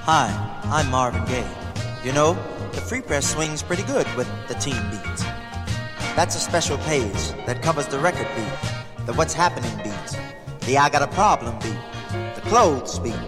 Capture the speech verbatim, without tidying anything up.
Hi, I'm Marvin Gaye. You know, the Free Press swings pretty good with the team beat. That's a special page that covers the record beat, the what's happening beat, the I got a problem beat, the clothes beat,